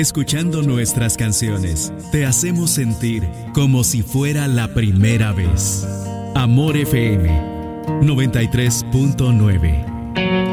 Escuchando nuestras canciones, te hacemos sentir como si fuera la primera vez. Amor FM 93.9.